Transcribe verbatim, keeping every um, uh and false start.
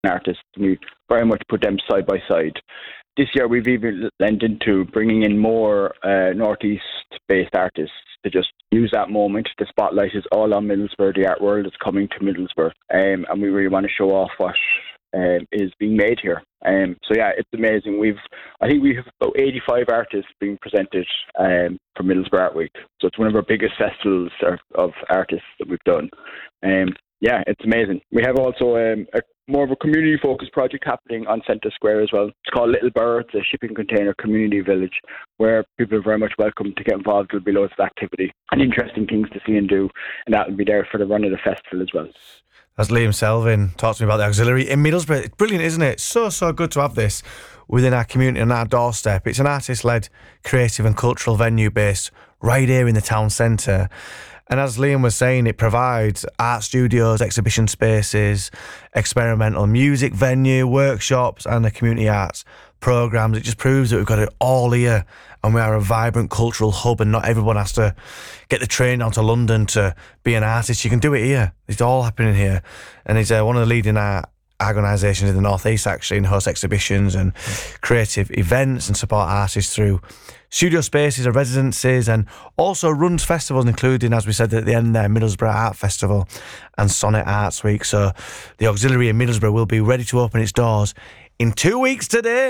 artists. We very much put them side by side. This year we've even lent into bringing in more uh, northeast-based artists to just use that moment. The spotlight is all on Middlesbrough. The art world is coming to Middlesbrough, um, and we really want to show off what um, is being made here. Um, so yeah, it's amazing. We've, I think we have about eighty-five artists being presented um, for Middlesbrough Art Week. So it's one of our biggest festivals of, of artists that we've done. Um, yeah, it's amazing. We have also um, a more of a community-focused project happening on Centre Square as well. It's called Little Birds, a shipping container community village, where people are very much welcome to get involved. There'll be loads of activity and interesting things to see and do, and that will be there for the run of the festival as well. As Liam Selvin talks to me about the auxiliary in Middlesbrough. It's brilliant, isn't it? So, so good to have this within our community and our doorstep. It's an artist-led, creative and cultural venue based right here in the town centre. And as Liam was saying, it provides art studios, exhibition spaces, experimental music venue, workshops and the community arts programmes. It just proves that we've got it all here and we are a vibrant cultural hub, and not everyone has to get the train down to London to be an artist. You can do it here. It's all happening here. And it's uh, one of the leading art organisations in the North East, actually, and host exhibitions and creative events and support artists through studio spaces or residences, and also runs festivals, including, as we said at the end there, Middlesbrough Art Festival and Sonnet Arts Week. So the auxiliary in Middlesbrough will be ready to open its doors in two weeks today.